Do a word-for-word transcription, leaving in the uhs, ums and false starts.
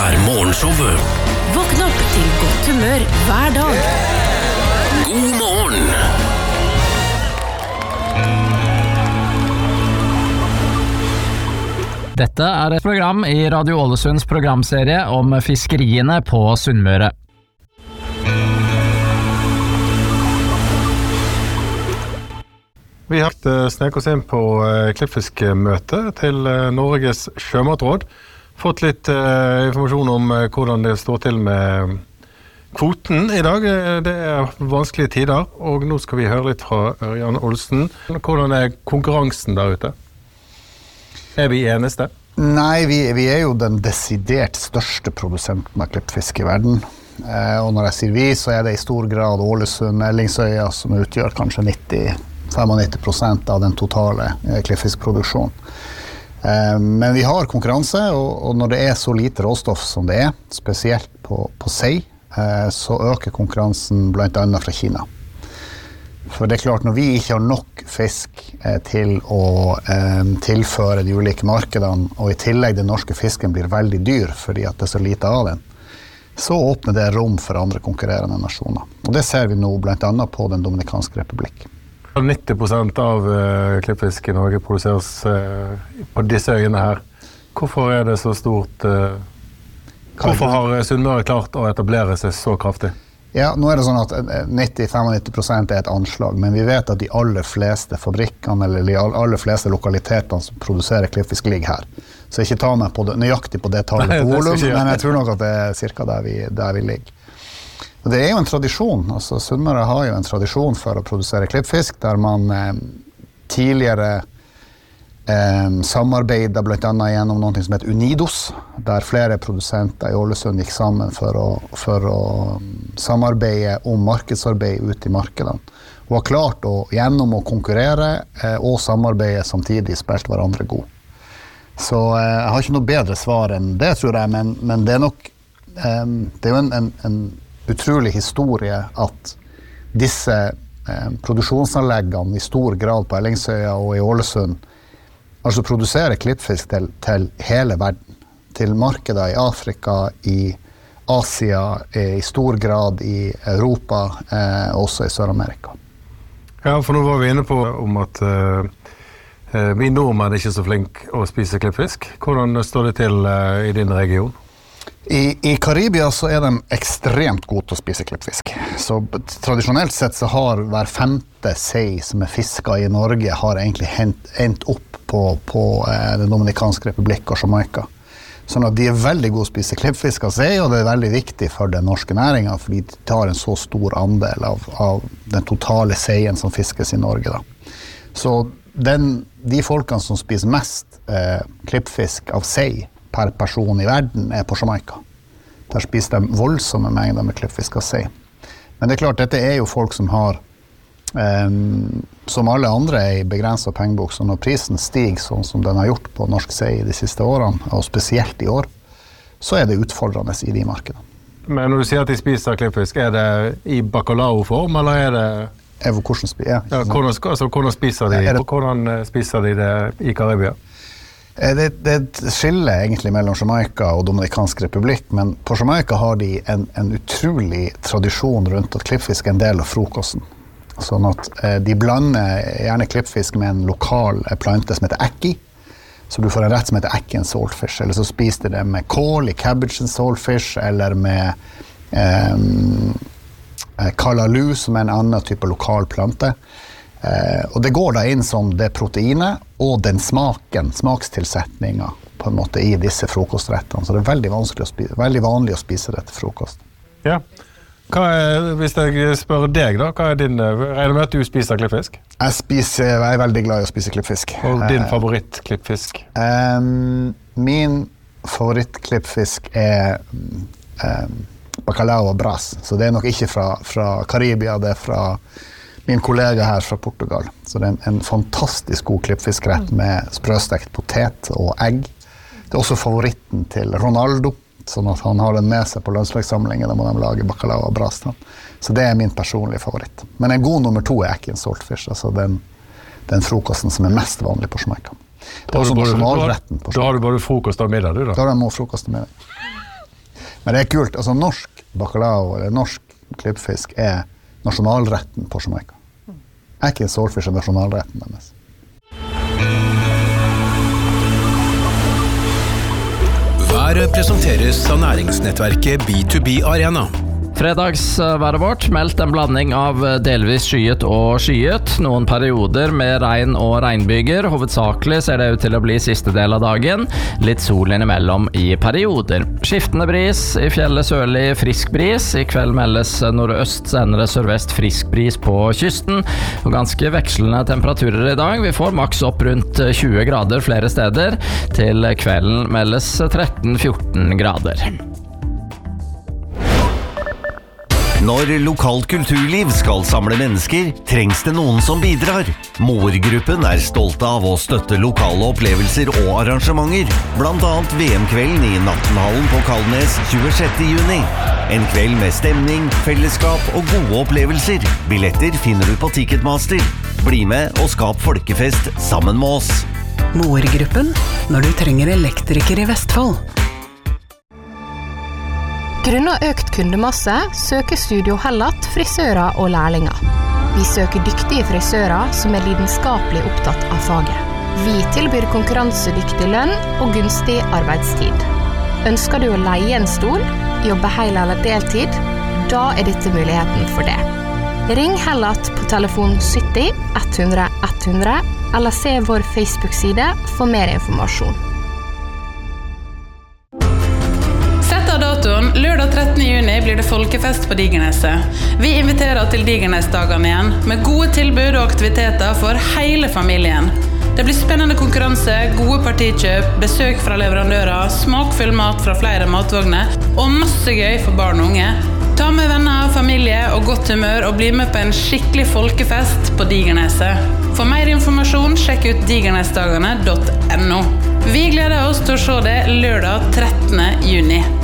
er morgenshowet. Våkn opp til godt humør hver dag. God morgen! Dette er et program i Radio Ålesunds programserie om fiskeriene på Sunnmøre. Vi har sneket oss inn på klippfiskmøte til Norges sjømatråd. Fått litt uh, informasjon om uh, hvordan det står til med kvoten i dag. Det er vanskelige tider, og nå skal vi høre litt fra Ørjan Olsen. Hvordan er konkurransen der ute? Er vi eneste? Nei, vi, vi er jo den desidert største produsenten av klippfisk i verden. Eh, og når jeg sier vi, så er det i stor grad Ålesund, Ellingsøya, som utgjør kanskje nitti til nittifem prosent av den totale eh, klippfiskproduksjonen. Men vi har konkurranse, og når det er så lite råstoff som det er, spesielt på, på sei, så øker konkurransen blant annet fra Kina. For det er klart, når vi ikke har nok fisk til å tilføre de ulike markedene, og i tillegg den norske fisken blir veldig dyr fordi at det er så lite av den, så åpner det rom for andre konkurrerende nasjoner. Og det ser vi nå blant annet på den Dominikanske Republikk. nitti prosent av uh, klippfisk i Norge produseres uh, på disse øyene her. Hvorfor er det så stort? Uh, hvorfor har Sunnmøre klart å etablere seg så kraftig? Ja, nå er det sånn at nitti til nittifem prosent er et anslag, men vi vet at de aller fleste fabrikkene eller de aller fleste lokalitetene som produserer klippfisk ligger her. Så ikke ta meg på det, nøyaktig på det tallet på volum, men jeg tror nok at det er cirka der vi, der vi ligger. Og det er jo en tradisjon, altså Sunnmøre har jo en tradisjon for å produsere klippfisk, der man eh, tidligere eh, samarbeidet blant annet gjennom noe som heter Unidos, der flere produsenter i Ålesund gikk sammen for å, for å samarbeide om markedsarbeid ute i markedene. Og har klart å, gjennom å konkurrere eh, og samarbeide samtidig, spilt hverandre god. Så eh, jeg har ikke noe bedre svar enn det, tror jeg, men, men det er nok eh, det er jo en, en, en utrolig historie at disse eh, produksjonsanleggene i stor grad på Ellingsøya og i Ålesund altså produserer klippfisk til, til hele verden, til markeder i Afrika, i Asia, eh, i stor grad i Europa, eh, også i Sør-Amerika. Ja, for nå var vi inne på om at uh, vi nordmenn er ikke så flink å spise klippfisk. Hvordan står det til uh, i din region? I, I Karibia så er de ekstremt gode til å spise klippfisk. Så tradisjonelt sett så har hver femte sei som er fisket i Norge har egentlig hent, endt opp på, på eh, den Dominikanske Republikk og Jamaica. Sånn at de er veldig gode til å spise klippfisk av sei, og det er veldig viktig for den norske næringen, fordi de tar en så stor andel av, av den totale seien som fiskes i Norge. Da. Så den, de folkene som spiser mest eh, klippfisk av sei, per person i verden er på Jamaica. Der spiser de voldsomme mengder med klippfisk av sei. Men det er klart, dette er jo folk som har, eh, som alle andre er i begrenset pengebok, så når prisen stiger sånn som den har gjort på norsk sei de siste årene, og spesielt i år, så er det utfordrende i de markedene. Men når du sier at de spiser klippfisk, er det i bacalao-form, eller er det... Evo, hvordan, spiser, ja, ja, hvordan, altså, hvordan, spiser de, det... hvordan spiser de det i Karibia? Det, det er et skille egentlig mellom Jamaica og Dominikansk Republikk, men på Jamaica har de en, en utrolig tradisjon rundt at klippfisk er en del av frokosten. Sånn at eh, de blander gjerne klippfisk med en lokal plante som heter ackee, så du får en rett som heter ackee and saltfish, eller så spiser de det med kål i cabbage and saltfish, eller med eh, kalaloo, som er en annen type lokal plante. Eh, og det går da inn som det proteinet og den smaken, smakstilsetningen på en måte i disse frokostrettene. Så det er veldig, vanskelig å spise, veldig vanlig å spise det til frokost. Ja. Hva er, hvis jeg spør deg da, hva er din, regner med at du spiser klippfisk? Jeg, spiser, jeg er veldig glad i å spise klippfisk. Og din eh, favorittklippfisk? Eh, min favorittklippfisk er eh, bacalao og bras. Så det er nok ikke fra, fra Karibia, det er fra min kollega her fra Portugal. Så det er en, en fantastisk god klippfiskrett med sprøstekt potet og egg. Det er også favoritten til Ronaldo, sånn at han har den med seg på lønnslagssamlingen, da må de lage bacalao og bras. Så det er min personlige favoritt. Men en god nummer to er ackee and saltfish, altså den, den frokosten som er mest vanlig på Jamaica. Det er også nasjonalretten på Jamaica. Da har du både frokost og middag, du da? Da har jeg må frokost og middag. Men det er kult, altså norsk bacalao, eller norsk klippfisk, er nasjonalretten på Jamaica. Er ikke saltfish nasjonalretten deres? Været presenteres av næringsnettverket B to B Arena. Fredagsværet vårt meldt en blanding av delvis skyet og skyet, noen perioder med regn og regnbyger. Hovedsakelig ser det ut til å bli siste del av dagen, litt sol innimellom i perioder. Skiftende bris, i fjellet sørlig frisk bris, i kveld meldes nordøst, senere sørvest frisk bris på kysten, og ganske vekslende temperaturer i dag. Vi får maks opp rundt tjue grader flere steder, til kvelden meldes tretten til fjorten grader. Når lokalt kulturliv skal samle mennesker, trengs det noen som bidrar. Moer-gruppen er stolte av å støtte lokale opplevelser og arrangementer, blant annet V M-kvelden i Nattenhallen på Kalnes tjuesjette juni. En kveld med stemning, fellesskap og gode opplevelser. Billetter finner du på Ticketmaster. Bli med og skap folkefest sammen med oss. Moer-gruppen, når du trenger elektriker i Vestfold. Grunnet økt kundemasse søker Studio Hellat frisører og lærlinger. Vi søker dyktige frisører som er lidenskapelig opptatt av faget. Vi tilbyr konkurransedyktig lønn og gunstig arbeidstid. Ønsker du å leie en stol, jobbe hele eller deltid? Da er dette muligheten for det. Ring Hellat på telefon sytti ett hundre ett hundre eller se vår Facebook-side for mer informasjon. Datoen, lørdag trettende juni blir det folkefest på Digerneset. Vi inviterer til Digernesdagene igjen, med gode tilbud og aktiviteter for hele familien. Det blir spennende konkurranse, gode partikjøp, besøk fra leverandører, smakfull mat fra flere matvogner, og masse gøy for barn og unge. Ta med venner, familie og godt humør, og bli med på en skikkelig folkefest på Digerneset. For mer informasjon, sjekk ut digernesdagene punktum no. Vi gleder oss til å se det lørdag trettende juni.